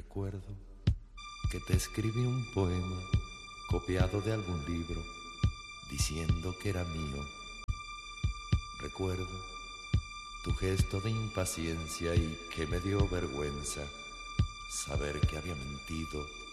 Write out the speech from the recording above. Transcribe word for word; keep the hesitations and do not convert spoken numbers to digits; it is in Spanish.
Recuerdo que te escribí un poema copiado de algún libro diciendo que era mío. Recuerdo tu gesto de impaciencia y que me dio vergüenza saber que había mentido